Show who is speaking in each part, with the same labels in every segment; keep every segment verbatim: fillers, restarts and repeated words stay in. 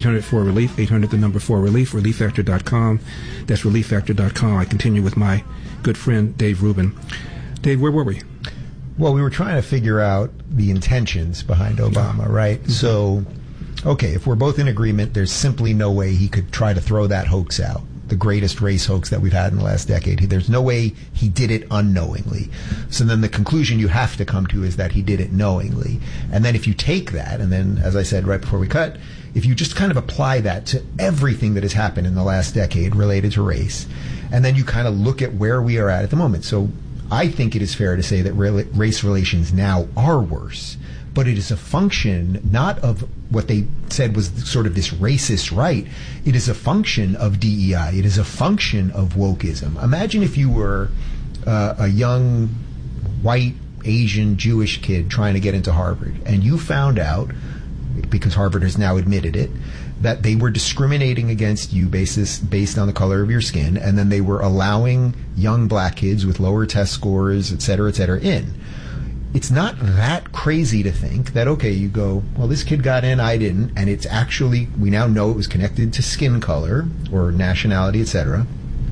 Speaker 1: hundred four relief, eight hundred the number four relief, relief factor dot com. That's relief factor dot com. I continue with my good friend Dave Rubin. Dave, where were we?
Speaker 2: Well, we were trying to figure out the intentions behind Obama, right? Mm-hmm. So, okay, if we're both in agreement, there's simply no way he could try to throw that hoax out, the greatest race hoax that we've had in the last decade. There's no way he did it unknowingly. So then the conclusion you have to come to is that he did it knowingly. And then if you take that, and then, as I said right before we cut, if you just kind of apply that to everything that has happened in the last decade related to race, and then you kind of look at where we are at at the moment. So I think it is fair to say that race relations now are worse, but it is a function not of what they said was sort of this racist right. It is a function of D E I. It is a function of wokeism. Imagine if you were uh, a young white, Asian, Jewish kid trying to get into Harvard, and you found out, because Harvard has now admitted it, that they were discriminating against you basis, based on the color of your skin, and then they were allowing young black kids with lower test scores, et cetera, et cetera, in. It's not that crazy to think that, okay, you go, well, this kid got in, I didn't, and it's actually, we now know it was connected to skin color or nationality, et cetera.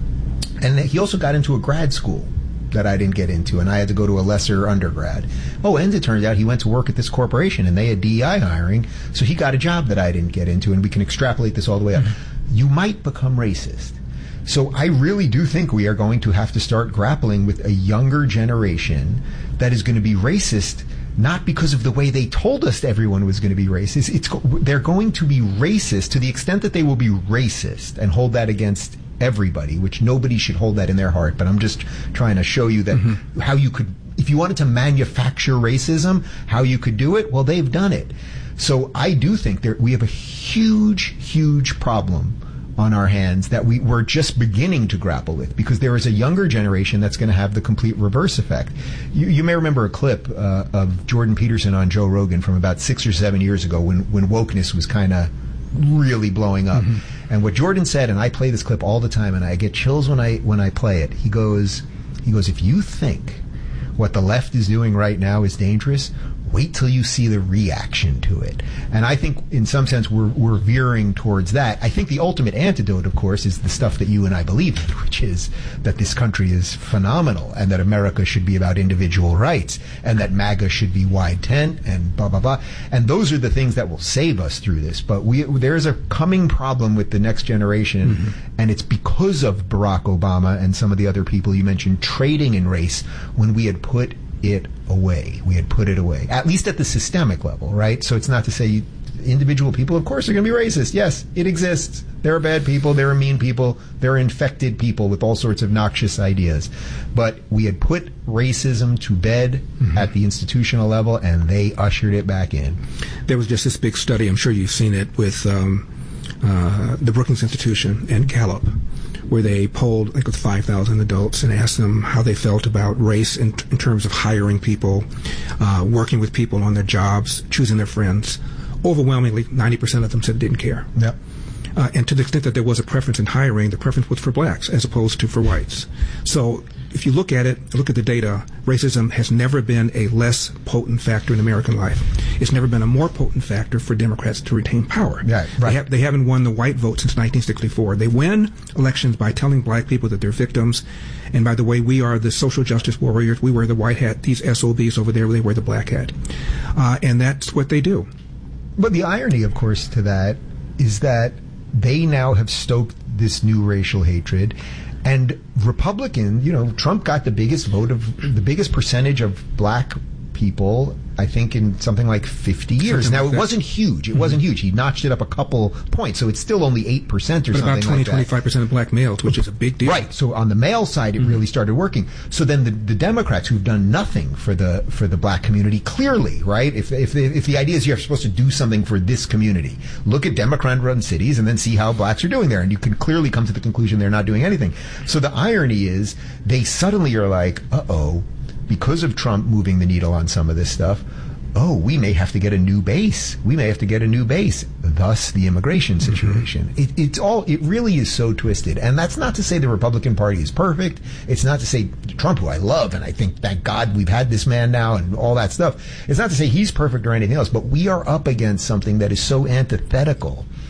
Speaker 2: And that he also got into a grad school that I didn't get into, and I had to go to a lesser undergrad. Oh, and it turns out he went to work at this corporation, and they had D E I hiring, so he got a job that I didn't get into, and we can extrapolate this all the way up. Mm-hmm. You might become racist. So I really do think we are going to have to start grappling with a younger generation that is going to be racist, not because of the way they told us everyone was going to be racist. It's, they're going to be racist to the extent that they will be racist and hold that against everybody, which nobody should hold that in their heart. But I'm just trying to show you that mm-hmm. how you could, if you wanted to manufacture racism, how you could do it, well, they've done it. So I do think there, we have a huge, huge problem on our hands that we, we're just beginning to grapple with, because there is a younger generation that's going to have the complete reverse effect. You, you may remember a clip uh, of Jordan Peterson on Joe Rogan from about six or seven years ago when, when wokeness was kind of really blowing up. Mm-hmm. And what Jordan said, and I play this clip all the time, and I get chills when I when I play it. He goes, he goes, if you think what the left is doing right now is dangerous, wait till you see the reaction to it. And I think, in some sense, we're we're veering towards that. I think the ultimate antidote, of course, is the stuff that you and I believe in, which is that this country is phenomenal, and that America should be about individual rights, and that MAGA should be wide tent, and blah, blah, blah. And those are the things that will save us through this. But we there is a coming problem with the next generation, mm-hmm. and it's because of Barack Obama and some of the other people you mentioned trading in race when we had put it away. We had put it away, at least at the systemic level, right? So it's not to say you, individual people, of course, are going to be racist. Yes, it exists. There are bad people. There are mean people. There are infected people with all sorts of noxious ideas. But we had put racism to bed mm-hmm. at the institutional level, and they ushered it back in.
Speaker 1: There was just this big study, I'm sure you've seen it, with um, uh, the Brookings Institution and Gallup, where they polled, I think, with five thousand adults and asked them how they felt about race in, in terms of hiring people, uh, working with people on their jobs, choosing their friends. Overwhelmingly, ninety percent of them said they didn't care.
Speaker 2: Yep.
Speaker 1: Uh, and to the extent that there was a preference in hiring, the preference was for blacks as opposed to for whites. So if you look at it, look at the data, racism has never been a less potent factor in American life. It's never been a more potent factor for Democrats to retain power.
Speaker 2: Yeah, right.
Speaker 1: They, have, they haven't won the white vote since nineteen sixty-four. They win elections by telling black people that they're victims. And by the way, we are the social justice warriors. We wear the white hat. These S O Bs over there, they wear the black hat. Uh, and that's what they do.
Speaker 2: But the irony, of course, to that is that they now have stoked this new racial hatred. And Republican, you know, Trump got the biggest vote of, the biggest percentage of black people, I think, in something like fifty years. Something now, like it that. wasn't huge. It mm-hmm. wasn't huge. He notched it up a couple points, so it's still only eight percent or
Speaker 1: but
Speaker 2: something
Speaker 1: about twenty,
Speaker 2: like that.
Speaker 1: twenty-five percent of black males, which is a big deal.
Speaker 2: Right. So on the male side, it mm-hmm. really started working. So then the, the Democrats, who've done nothing for the for the black community, clearly, right? If if the, if the idea is you're supposed to do something for this community, look at Democrat-run cities and then see how blacks are doing there, and you can clearly come to the conclusion they're not doing anything. So the irony is they suddenly are like, uh-oh, because of Trump moving the needle on some of this stuff, oh, we may have to get a new base. We may have to get a new base. Thus, the immigration situation. Mm-hmm. It, it's all. It really is so twisted. And that's not to say the Republican Party is perfect. It's not to say Trump, who I love, and I think, thank God, we've had this man now and all that stuff. It's not to say he's perfect or anything else. But we are up against something that is so antithetical